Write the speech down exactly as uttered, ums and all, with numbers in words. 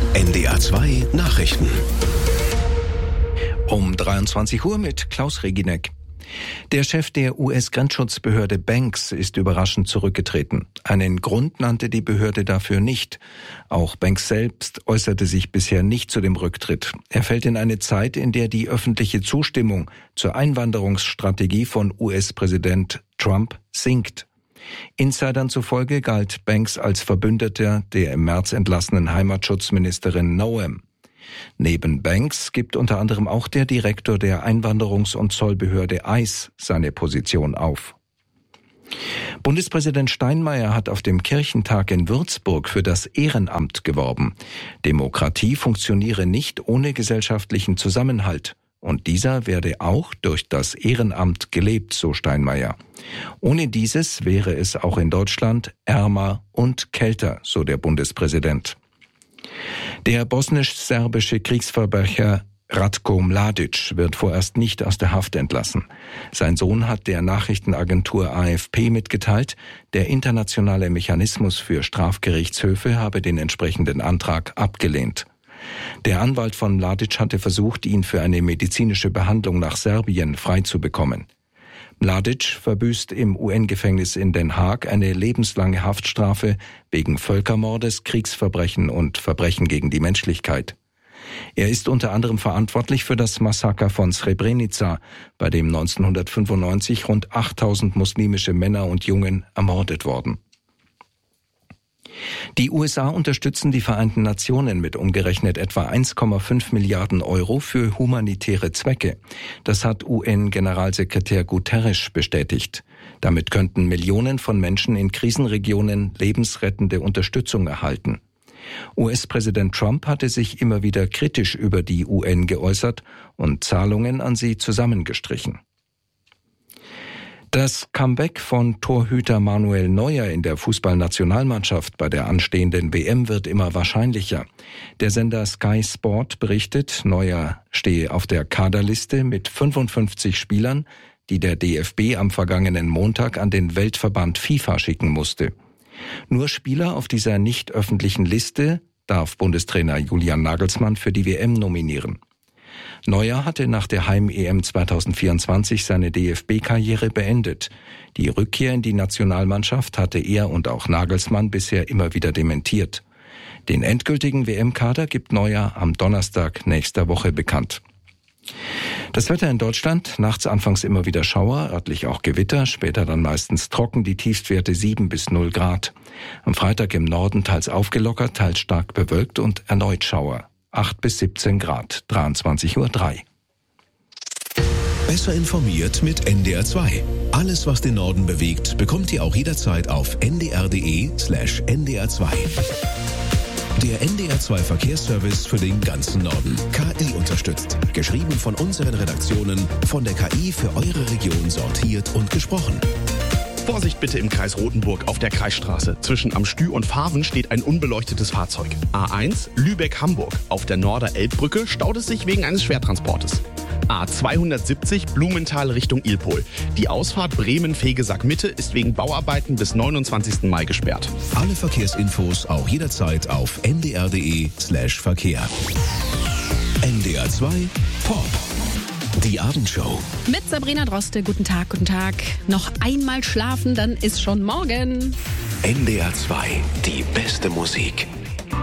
N D R zwei Nachrichten. Um dreiundzwanzig Uhr mit Klaus Reginek. Der Chef der U S-Grenzschutzbehörde Banks ist überraschend zurückgetreten. Einen Grund nannte die Behörde dafür nicht. Auch Banks selbst äußerte sich bisher nicht zu dem Rücktritt. Er fällt in eine Zeit, in der die öffentliche Zustimmung zur Einwanderungsstrategie von U S-Präsident Trump sinkt. Insidern zufolge galt Banks als Verbündeter der im März entlassenen Heimatschutzministerin Noem. Neben Banks gibt unter anderem auch der Direktor der Einwanderungs- und Zollbehörde I C E seine Position auf. Bundespräsident Steinmeier hat auf dem Kirchentag in Würzburg für das Ehrenamt geworben. Demokratie funktioniere nicht ohne gesellschaftlichen Zusammenhalt. Und dieser werde auch durch das Ehrenamt gelebt, so Steinmeier. Ohne dieses wäre es auch in Deutschland ärmer und kälter, so der Bundespräsident. Der bosnisch-serbische Kriegsverbrecher Ratko Mladic wird vorerst nicht aus der Haft entlassen. Sein Sohn hat der Nachrichtenagentur A F P mitgeteilt, der internationale Mechanismus für Strafgerichtshöfe habe den entsprechenden Antrag abgelehnt. Der Anwalt von Mladic hatte versucht, ihn für eine medizinische Behandlung nach Serbien freizubekommen. Mladic verbüßt im U N-Gefängnis in Den Haag eine lebenslange Haftstrafe wegen Völkermordes, Kriegsverbrechen und Verbrechen gegen die Menschlichkeit. Er ist unter anderem verantwortlich für das Massaker von Srebrenica, bei dem neunzehnhundertfünfundneunzig rund achttausend muslimische Männer und Jungen ermordet wurden. Die U S A unterstützen die Vereinten Nationen mit umgerechnet etwa eins Komma fünf Milliarden Euro für humanitäre Zwecke. Das hat U N-Generalsekretär Guterres bestätigt. Damit könnten Millionen von Menschen in Krisenregionen lebensrettende Unterstützung erhalten. U S-Präsident Trump hatte sich immer wieder kritisch über die U N geäußert und Zahlungen an sie zusammengestrichen. Das Comeback von Torhüter Manuel Neuer in der Fußballnationalmannschaft bei der anstehenden W M wird immer wahrscheinlicher. Der Sender Sky Sport berichtet, Neuer stehe auf der Kaderliste mit fünfundfünfzig Spielern, die der D F B am vergangenen Montag an den Weltverband FIFA schicken musste. Nur Spieler auf dieser nicht öffentlichen Liste darf Bundestrainer Julian Nagelsmann für die W M nominieren. Neuer hatte nach der Heim-E M zweitausendvierundzwanzig seine D F B-Karriere beendet. Die Rückkehr in die Nationalmannschaft hatte er und auch Nagelsmann bisher immer wieder dementiert. Den endgültigen W M-Kader gibt Neuer am Donnerstag nächster Woche bekannt. Das Wetter in Deutschland, nachts anfangs immer wieder Schauer, örtlich auch Gewitter, später dann meistens trocken, die Tiefstwerte sieben bis null Grad. Am Freitag im Norden teils aufgelockert, teils stark bewölkt und erneut Schauer. acht bis siebzehn Grad, dreiundzwanzig Uhr drei. Besser informiert mit N D R zwei. Alles, was den Norden bewegt, bekommt ihr auch jederzeit auf n d r punkt d e slash n d r zwei. Der N D R zwei Verkehrsservice für den ganzen Norden. K I unterstützt. Geschrieben von unseren Redaktionen, von der K I für eure Region sortiert und gesprochen. Vorsicht bitte im Kreis Rothenburg auf der Kreisstraße. Zwischen Am Stü und Faven steht ein unbeleuchtetes Fahrzeug. A eins Lübeck-Hamburg. Auf der Norder-Elbbrücke staut es sich wegen eines Schwertransportes. A zweihundertsiebzig Blumenthal Richtung Ilpol. Die Ausfahrt Bremen-Fegesack-Mitte ist wegen Bauarbeiten bis neunundzwanzigsten Mai gesperrt. Alle Verkehrsinfos auch jederzeit auf n d r punkt d e slash Verkehr. N D R zwei Pop. Die Abendshow. Mit Sabrina Droste. Guten Tag, guten Tag. Noch einmal schlafen, dann ist schon morgen. N D R zwei, die beste Musik.